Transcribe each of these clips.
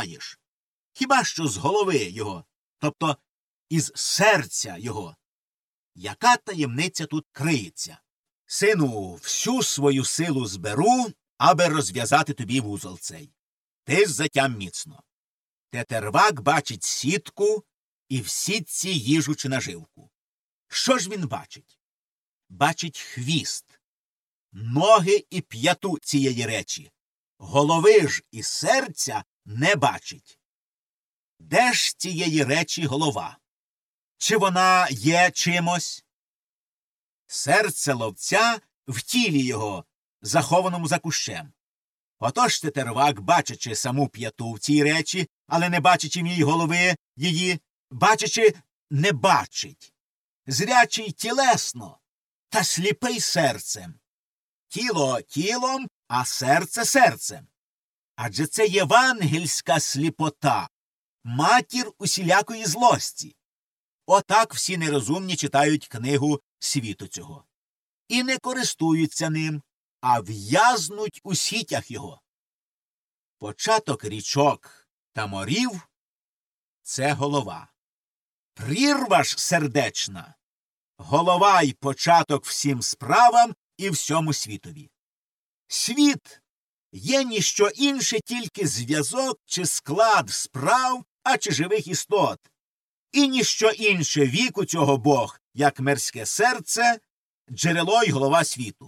пізнаєш. Хіба що з голови його, тобто із серця його. Яка таємниця тут криється? Сину, всю свою силу зберу, аби розв'язати тобі вузол цей. Ти ж затям міцно. Тетервак бачить сітку і в сітці їжу чи наживку. Що ж він бачить? Бачить хвіст, ноги і п'яту цієї речі. Голови ж і серця не бачить. Де ж цієї речі голова? Чи вона є чимось? Серце ловця в тілі його, захованому за кущем. Отож тетервак, бачачи саму п'яту в цій речі, але не бачачи в ній голови її, бачачи, не бачить. Зрячий тілесно, та сліпий серцем. Тіло тілом, а серце серцем. Адже це євангельська сліпота, матір усілякої злості. Отак всі нерозумні читають книгу світу цього. І не користуються ним, а в'язнуть у сітях його. Початок річок та морів – це голова. Прірва ж сердечна – голова й початок всім справам і всьому світові. Світ є ніщо інше, тільки зв'язок чи склад справ, а чи живих істот. І ніщо інше віку цього Бог, як мирське серце, джерело й голова світу.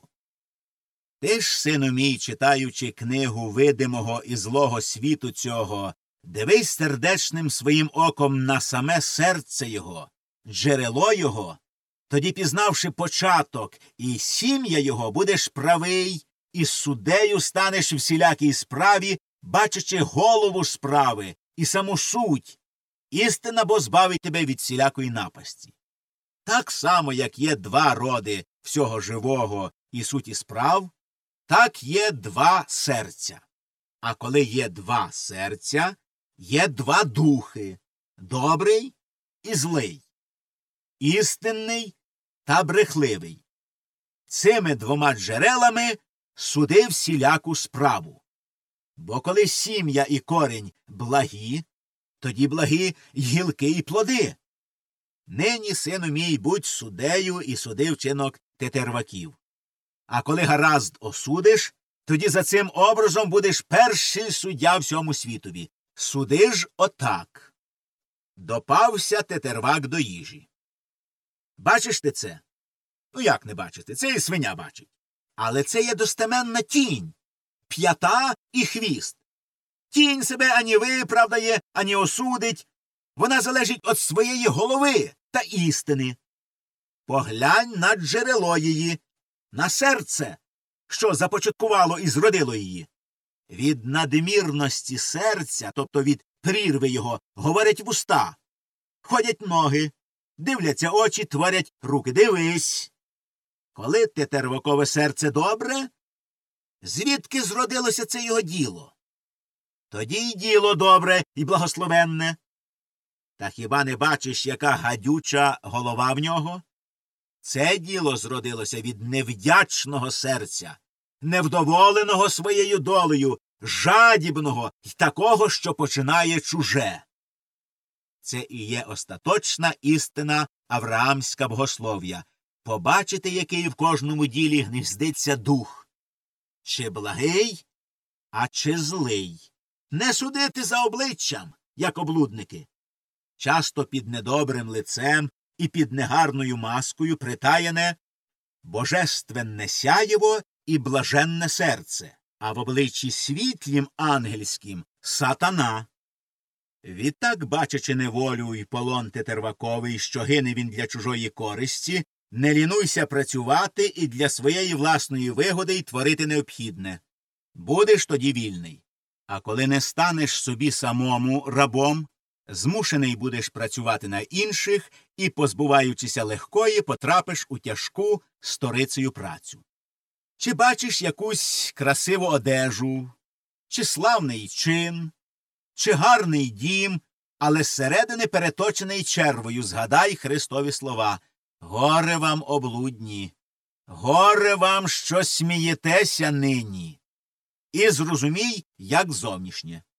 Ти ж, сину мій, читаючи книгу видимого і злого світу цього, дивись сердечним своїм оком на саме серце його, джерело його, тоді, пізнавши початок і сім'я його, будеш правий, і суддею станеш всілякій справі, бачачи голову справи і саму суть. Істина бо збавить тебе від всілякої напасті. Так само, як є два роди всього живого і суті справ, так є два серця. А коли є два серця, є два духи – добрий і злий, істинний та брехливий. Цими двома джерелами суди всіляку справу. Бо коли сім'я і корінь благі, тоді благі гілки і плоди. Нині, сину мій, будь суддею і суди вчинок тетерваків. А коли гаразд осудиш, тоді за цим образом будеш перший суддя всьому світові. Суди ж отак. Допався тетервак до їжі. Бачиш ти це? Ну як не бачити? Це і свиня бачить. Але це є достеменна тінь, п'ята і хвіст. Тінь себе ані виправдає, ані осудить. Вона залежить від своєї голови та істини. Поглянь на джерело її, на серце, що започаткувало і зродило її. Від надмірності серця, тобто від прірви його, говорять вуста. Ходять ноги, дивляться очі, творять руки. Дивись. Коли тетервакове серце добре, звідки зродилося це його діло? Тоді й діло добре і благословенне. Та хіба не бачиш, яка гадюча голова в нього? Це діло зродилося від невдячного серця, невдоволеного своєю долею, жадібного й такого, що починає чуже. Це і є остаточна істина авраамська богослов'я. Побачити, який в кожному ділі гніздиться дух. Чи благий, а чи злий. Не судити за обличчям, як облудники. Часто під недобрим лицем і під негарною маскою притаєне божественне сяєво і блаженне серце, а в обличчі світлім ангельським – сатана. Відтак, бачачи неволю й полон тетерваковий, що гине він для чужої користі, не лінуйся працювати і для своєї власної вигоди й творити необхідне. Будеш тоді вільний. А коли не станеш собі самому рабом, змушений будеш працювати на інших і, позбуваючися легкої, потрапиш у тяжку сторицею працю. Чи бачиш якусь красиву одежу, чи славний чин, чи гарний дім, але зсередини переточений червою, згадай Христові слова: «Горе вам, облудні! Горе вам, що смієтеся нині!» І зрозумій, як зовнішнє.